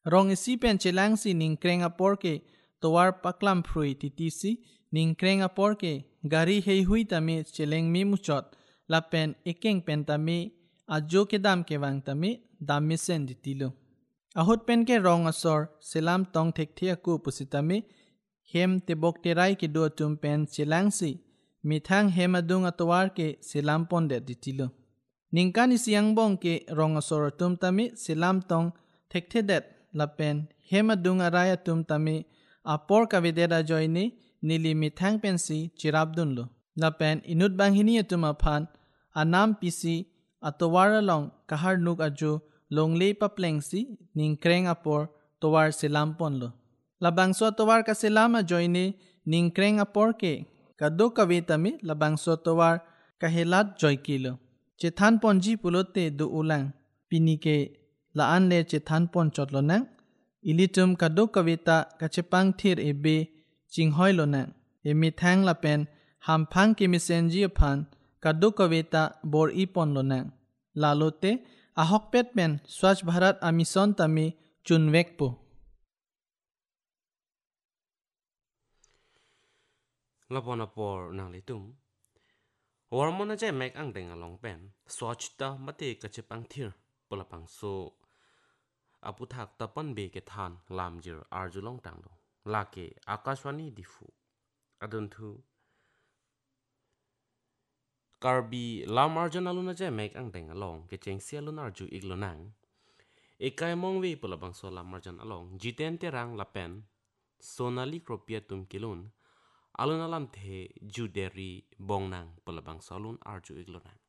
rong isi pen chelang si ning kreng apor ke towar paklam phrui titi si ning kreng apor ke gari hei hui tami cheleng mi muchot la pen ekeng pen tami ajo ke dam ke wang tami dam mi sen ditilo ahut pen ke rong asor selam tong thek thia ku pusitami hem te bok te rai ke do tum pen chelang si mithang hem adung atwar ke selam pon de ditilo ningkan isiang bong ke rong asor tum tami selam tong thek the det la pen hem adung araya tum tami apor kavideda joini nili mithang pen si chirabdun lo la pen inut banghini atum aphan anam pisi atowar long kahar nuk aju longle papleng si ningkreng apor towar selam pon lo labangso towar ka selama joini ningkreng apor ke kado kavitami labangso towar kahelat joykilo chethan ponji pulote du ulang pinike laan le chethan pon chotlo nang ilitum kado kavita kachepang thir ebe chinghoy lo nang emi thang la pen hamphang ke misenji phan kado kavita bor ipon lo nang lalote ahok pet pen swachh bharat amison tami chunwek po lapona por nang litum warmona jai mek ang deng along pen swachta mate kachepang thir polapang so aputhak tapan be ke than lamjir arjulong tanglo lake akashwani difu adun thu karbi lam arjun aluna jai mek ang deng along ke cheng sialun arju iglonang ekai mongwe polapang so lam arjun along jiten terang lapen sonali kropia tum kilun alun alam the juderi bongnang polabang salun arju iglonang